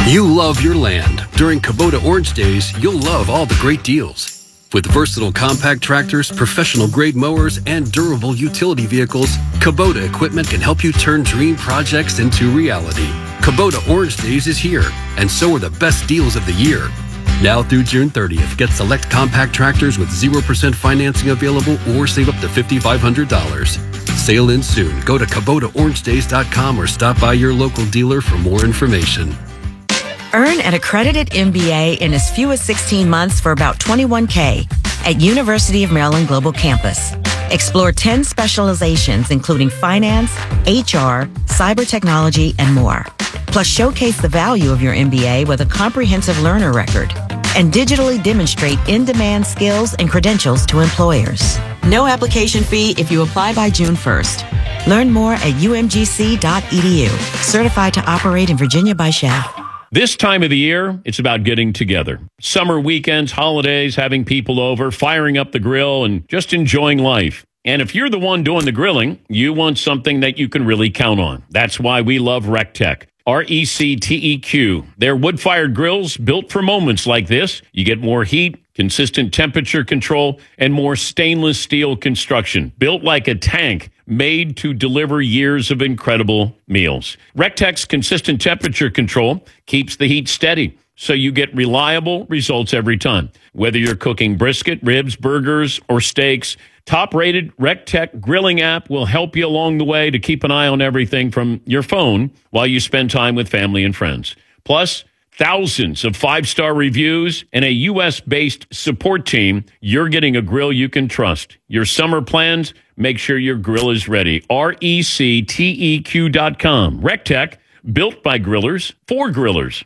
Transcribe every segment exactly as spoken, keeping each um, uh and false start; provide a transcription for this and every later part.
You love your land. During Kubota Orange Days, you'll love all the great deals. With versatile compact tractors, professional-grade mowers, and durable utility vehicles, Kubota equipment can help you turn dream projects into reality. Kubota Orange Days is here, and so are the best deals of the year. Now through June thirtieth, get select compact tractors with zero percent financing available or save up to five thousand five hundred dollars. Sale ends soon. Go to Kubota Orange Days dot com or stop by your local dealer for more information. Earn an accredited M B A in as few as sixteen months for about twenty-one thousand dollars at University of Maryland Global Campus. Explore ten specializations, including finance, H R, cyber technology, and more. Plus, showcase the value of your M B A with a comprehensive learner record and digitally demonstrate in-demand skills and credentials to employers. No application fee if you apply by June first. Learn more at U M G C dot E D U. Certified to operate in Virginia by S H A F. This time of the year, it's about getting together. Summer weekends, holidays, having people over, firing up the grill, and just enjoying life. And if you're the one doing the grilling, you want something that you can really count on. That's why we love RecTech. R E C T E Q. They're wood-fired grills built for moments like this. You get more heat, consistent temperature control, and more stainless steel construction. Built like a tank, made to deliver years of incredible meals. RecTech's consistent temperature control keeps the heat steady, so you get reliable results every time. Whether you're cooking brisket, ribs, burgers, or steaks, top-rated RecTech grilling app will help you along the way to keep an eye on everything from your phone while you spend time with family and friends. Plus, thousands of five-star reviews and a U S-based support team. You're getting a grill you can trust. Your summer plans, make sure your grill is ready. R E C T E Q dot com. RecTech, built by grillers for grillers.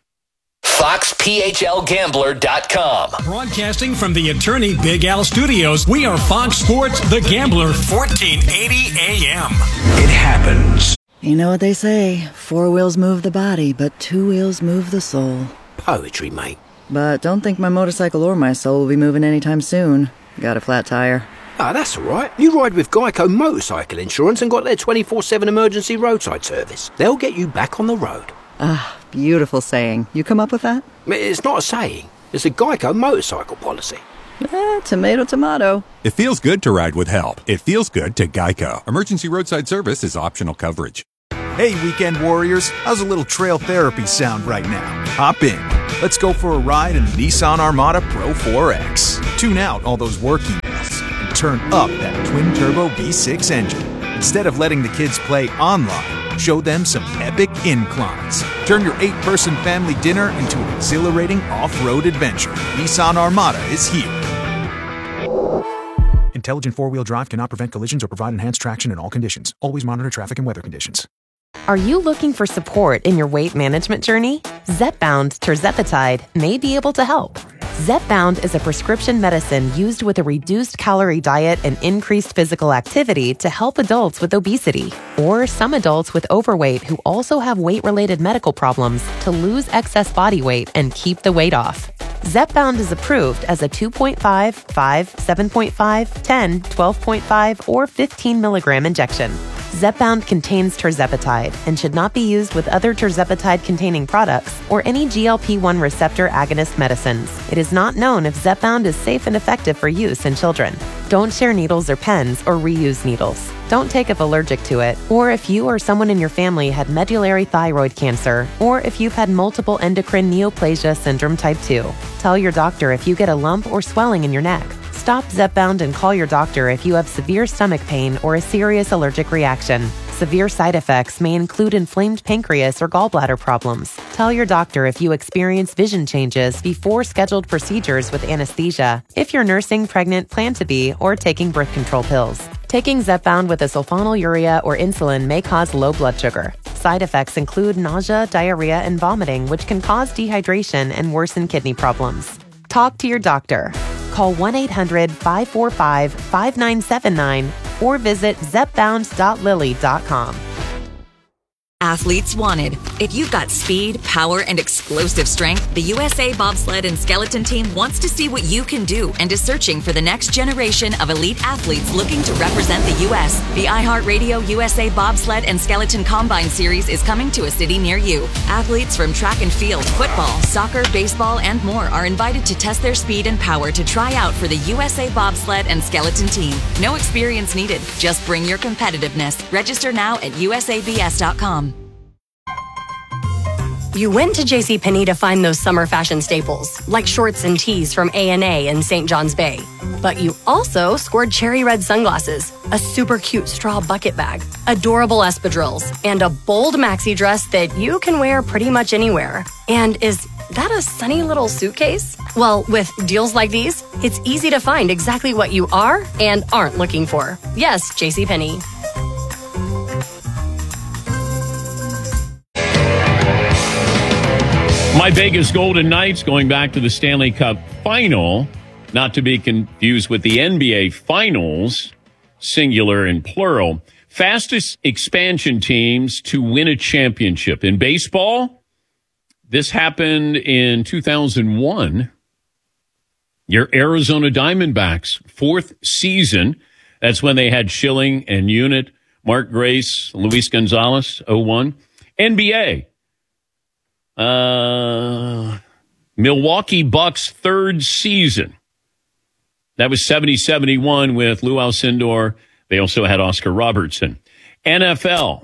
Fox P H L Gambler dot com. Broadcasting from the Attorney Big Al Studios, we are Fox Sports The Gambler, fourteen eighty A M. It happens. You know what they say, four wheels move the body, but two wheels move the soul. Poetry, mate. But don't think my motorcycle or my soul will be moving anytime soon. Got a flat tire. Ah, that's all right. You ride with Geico Motorcycle Insurance and got their twenty-four seven emergency roadside service. They'll get you back on the road. Ah, beautiful saying. You come up with that? It's not a saying. It's a Geico motorcycle policy. Eh, tomato, tomato. It feels good to ride with help. It feels good to Geico. Emergency roadside service is optional coverage. Hey, weekend warriors. How's a little trail therapy sound right now? Hop in. Let's go for a ride in the Nissan Armada Pro four X. Tune out all those work emails and turn up that twin-turbo V six engine. Instead of letting the kids play online, show them some epic inclines. Turn your eight-person family dinner into an exhilarating off-road adventure. Nissan Armada is here. Intelligent four-wheel drive cannot prevent collisions or provide enhanced traction in all conditions. Always monitor traffic and weather conditions. Are you looking for support in your weight management journey? Zepbound tirzepatide may be able to help. Zepbound is a prescription medicine used with a reduced calorie diet and increased physical activity to help adults with obesity or some adults with overweight who also have weight-related medical problems to lose excess body weight and keep the weight off. Zepbound is approved as a two point five, five, seven point five, ten, twelve point five, or fifteen milligram injection. Zepbound contains tirzepatide and should not be used with other tirzepatide-containing products or any G L P one receptor agonist medicines. It is not known if Zepbound is safe and effective for use in children. Don't share needles or pens or reuse needles. Don't take if allergic to it, or if you or someone in your family had medullary thyroid cancer, or if you've had multiple endocrine neoplasia syndrome type two. Tell your doctor if you get a lump or swelling in your neck. Stop Zepbound and call your doctor if you have severe stomach pain or a serious allergic reaction. Severe side effects may include inflamed pancreas or gallbladder problems. Tell your doctor if you experience vision changes before scheduled procedures with anesthesia, if you're nursing, pregnant, plan to be, or taking birth control pills. Taking Zepbound with a sulfonylurea or insulin may cause low blood sugar. Side effects include nausea, diarrhea, and vomiting, which can cause dehydration and worsen kidney problems. Talk to your doctor. Call one eight hundred, five four five, five nine seven nine or visit zepbound dot lilly dot com. Athletes wanted. If you've got speed, power, and explosive strength, the U S A Bobsled and Skeleton Team wants to see what you can do and is searching for the next generation of elite athletes looking to represent the U S The iHeartRadio U S A Bobsled and Skeleton Combine Series is coming to a city near you. Athletes from track and field, football, soccer, baseball, and more are invited to test their speed and power to try out for the U S A Bobsled and Skeleton Team. No experience needed. Just bring your competitiveness. Register now at U S A B S dot com. You went to JCPenney to find those summer fashion staples, like shorts and tees from A and A in Saint John's Bay. But you also scored cherry red sunglasses, a super cute straw bucket bag, adorable espadrilles, and a bold maxi dress that you can wear pretty much anywhere. And is that a sunny little suitcase? Well, with deals like these, it's easy to find exactly what you are and aren't looking for. Yes, JCPenney. My Vegas Golden Knights going back to the Stanley Cup final, not to be confused with the N B A Finals, singular and plural. Fastest expansion teams to win a championship. In baseball, this happened in two thousand one. Your Arizona Diamondbacks, fourth season. That's when they had Schilling and Unit, Mark Grace, Luis Gonzalez, oh one. N B A. Uh, Milwaukee Bucks third season. That was seventy seventy-one with Lou Alcindor. They also had Oscar Robertson. N F L.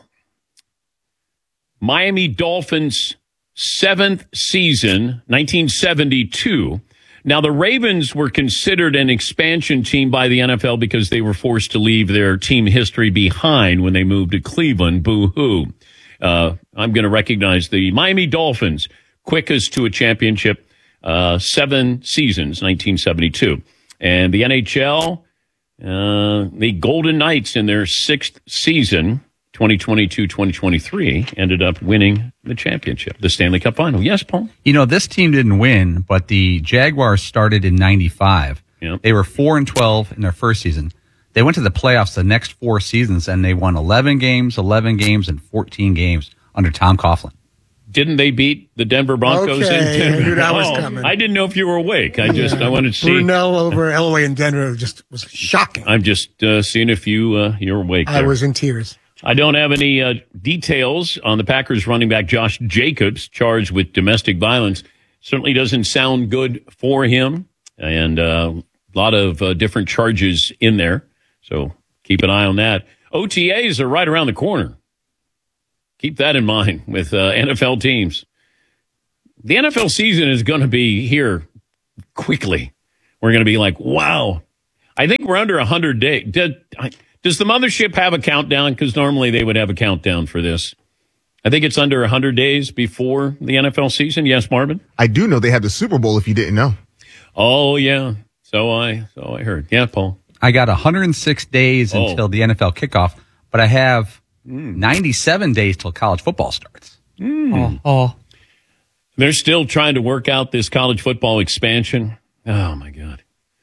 Miami Dolphins seventh season, nineteen seventy-two. Now, the Ravens were considered an expansion team by the N F L because they were forced to leave their team history behind when they moved to Cleveland. Boo-hoo. Uh, I'm going to recognize the Miami Dolphins, quickest to a championship, uh, seven seasons, nineteen seventy-two. And the N H L, uh, the Golden Knights in their sixth season, twenty twenty-two twenty twenty-three, ended up winning the championship, the Stanley Cup final. Yes, Paul? You know, this team didn't win, but the Jaguars started in ninety-five. Yep. They were four and twelve in their first season. They went to the playoffs the next four seasons, and they won eleven games, eleven games, and fourteen games under Tom Coughlin. Didn't they beat the Denver Broncos okay, in Denver? I knew that was oh, coming. I didn't know if you were awake. I just, I wanted to see. Brunel over Elway in Denver just was shocking. I'm just uh, seeing if you, uh, you're awake there. I was in tears. I don't have any uh, details on the Packers running back Josh Jacobs, charged with domestic violence. Certainly doesn't sound good for him, and uh, a lot of uh, different charges in there. So keep an eye on that. O T As are right around the corner. Keep that in mind with uh, N F L teams. The N F L season is going to be here quickly. We're going to be like, wow. I think we're under one hundred days. Did, does the mothership have a countdown? Because normally they would have a countdown for this. I think it's under one hundred days before the N F L season. Yes, Marvin? I do know they have the Super Bowl if you didn't know. Oh, yeah. So I so I heard. Yeah, Paul? I got one hundred six days Oh. until the N F L kickoff, but I have ninety-seven days till college football starts. Mm. Oh, oh. They're still trying to work out this college football expansion. Oh, my God.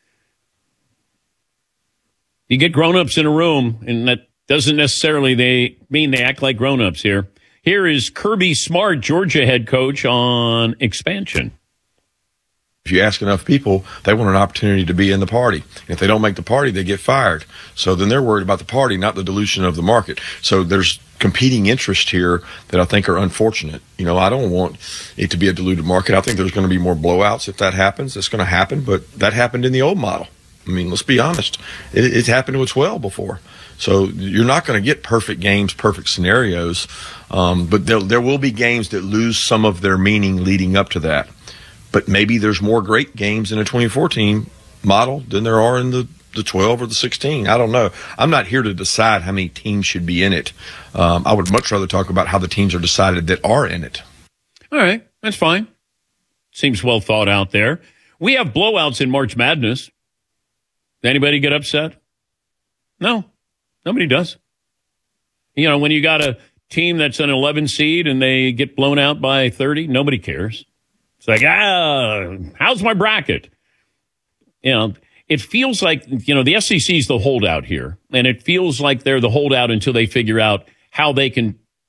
You get grown-ups in a room, and that doesn't necessarily they mean they act like grown-ups here. Here is Kirby Smart, Georgia head coach, on expansion. If you ask enough people, they want an opportunity to be in the party. If they don't make the party, they get fired. So then they're worried about the party, not the dilution of the market. So there's competing interests here that I think are unfortunate. You know, I don't want it to be a diluted market. I think there's going to be more blowouts if that happens. It's going to happen, but that happened in the old model. I mean, let's be honest. It, it's happened to us well before. So you're not going to get perfect games, perfect scenarios, um, but there, there will be games that lose some of their meaning leading up to that. But maybe there's more great games in a twenty fourteen model than there are in the, the twelve or the sixteen. I don't know. I'm not here to decide how many teams should be in it. Um, I would much rather talk about how the teams are decided that are in it. All right, that's fine. Seems well thought out there. We have blowouts in March Madness. Anybody get upset? No, nobody does. You know, when you got a team that's an eleven seed and they get blown out by thirty, nobody cares. It's like, ah, how's my bracket? You know, it feels like, you know, the S E C is the holdout here. And it feels like they're the holdout until they figure out how they can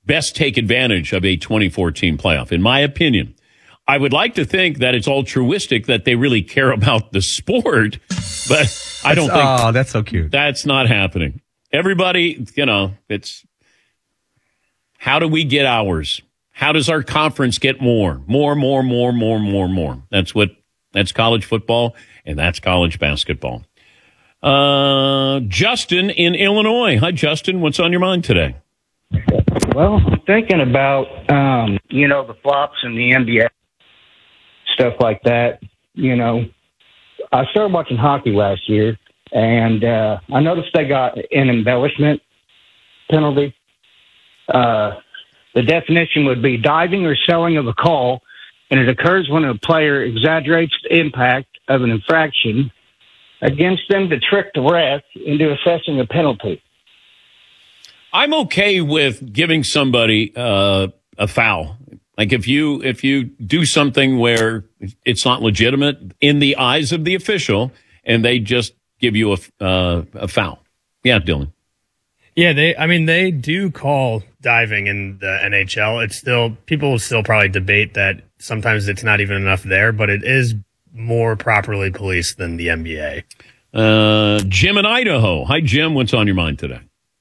best take advantage of a twenty-four team playoff, in my opinion. I would like to think that it's altruistic, that they really care about the sport, but I don't think. Oh, that's so cute. That's not happening. Everybody, you know, it's how do we get ours? How does our conference get more, more, more, more, more, more, more? That's what, that's college football, and that's college basketball. Uh, Justin in Illinois. Hi, Justin. What's on your mind today? Well, I'm thinking about, um, you know, the flops in the N B A, stuff like that. You know, I started watching hockey last year, and uh, I noticed they got an embellishment penalty. Uh, the definition would be diving or selling of a call, and it occurs when a player exaggerates the impact of an infraction against them to trick the ref into assessing a penalty. I'm okay with giving somebody uh, a foul. Like if you if you do something where it's not legitimate in the eyes of the official, and they just give you a uh, a foul. Yeah, Dylan. Yeah, they. I mean, they do call diving in the N H L. It's still people will still probably debate that sometimes it's not even enough there, but it is more properly policed than the N B A. Uh, Jim in Idaho. Hi, Jim. What's on your mind today?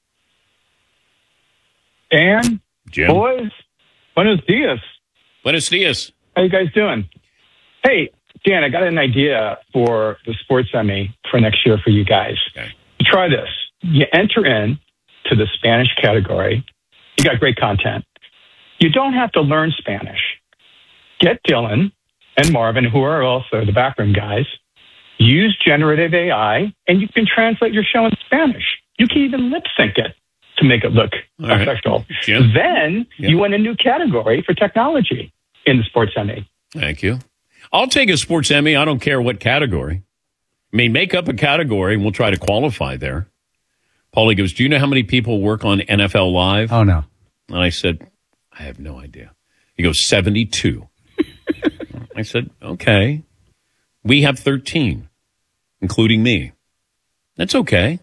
Dan, Jim. boys, buenos dias. Buenos dias. How you guys doing? Hey, Dan, I got an idea for the sports Emmy for next year for you guys. Okay. Try this. You enter in to the Spanish category. You got great content. You don't have to learn Spanish. Get Dylan and Marvin, who are also the backroom guys. Use generative A I, and you can translate your show in Spanish. You can even lip sync it to make it look right. professional. Jim? Then Yeah. you win a new category for technology in the sports Emmy. Thank you. I'll take a sports Emmy. I don't care what category. I mean, make up a category, and we'll try to qualify there. Paulie goes, do you know how many people work on N F L Live? Oh, no. And I said, I have no idea. He goes, seventy-two. I said, okay. We have thirteen, including me. That's okay.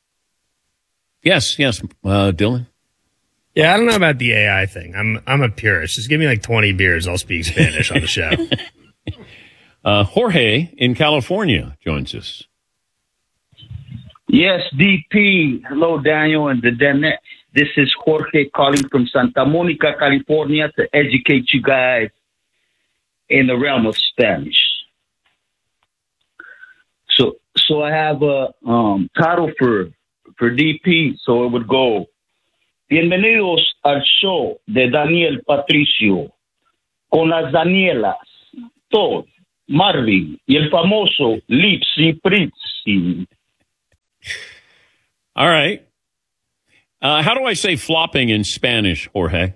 Yes, yes, uh, Dylan. Yeah, I don't know about the A I thing. I'm I'm a purist. Just give me like twenty beers. I'll speak Spanish on the show. Uh, Jorge in California joins us. Yes, D P. Hello, Daniel and the Danet. This is Jorge calling from Santa Monica, California, to educate you guys in the realm of Spanish. So, so I have a um, title for for D P. So it would go: Bienvenidos al show de Daniel Patricio con las Danielas, Todd, Marvin y el famoso Lipsy Pritzy. All right. Uh, how do I say flopping in Spanish, Jorge?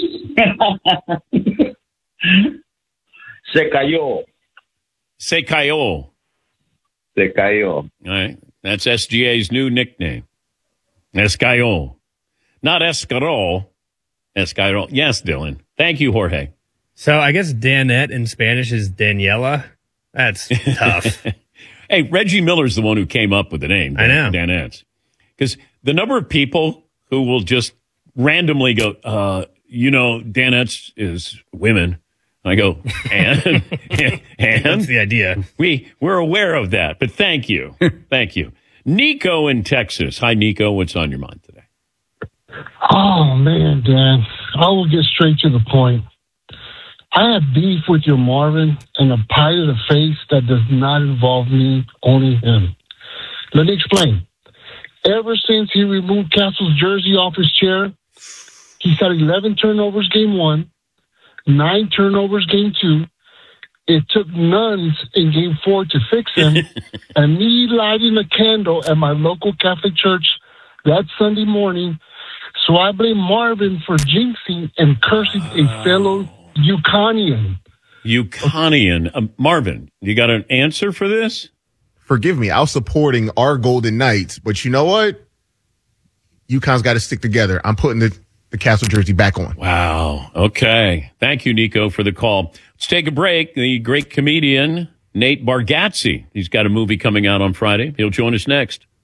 Se cayó. Se cayó. Se cayó. All right. That's S G A's new nickname. Escayó. Not escarol. Escayó. Yes, Dylan. Thank you, Jorge. So I guess Danette in Spanish is Daniela. That's tough. Hey, Reggie Miller's the one who came up with the name. I know. Danette's. Because the number of people who will just randomly go, uh, you know, Danette's is women. I go, and? and? That's the idea. We, we're aware of that, but thank you. Thank you. Nico in Texas. Hi, Nico. What's on your mind today? Oh, man, Dan. I will get straight to the point. I have beef with your Marvin and a pie to the face that does not involve me, only him. Let me explain. Ever since he removed Castle's jersey off his chair, he's had eleven turnovers game one, nine turnovers game two. It took nuns in game four to fix him, and me lighting a candle at my local Catholic church that Sunday morning. So I blame Marvin for jinxing and cursing a fellow Yukonian. Yukonian. Uh, Marvin, you got an answer for this? Forgive me, I was supporting our Golden Knights, but you know what? UConn's got to stick together. I'm putting the, the Castle jersey back on. Wow. Okay. Thank you, Nico, for the call. Let's take a break. The great comedian, Nate Bargatze. He's got a movie coming out on Friday. He'll join us next.